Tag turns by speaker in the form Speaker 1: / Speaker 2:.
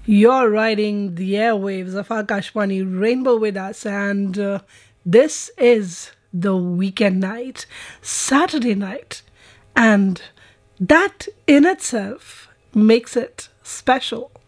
Speaker 1: You're riding the airwaves of Akashvani Rainbow with us, and this is the weekend night, Saturday night, and that in itself makes it special.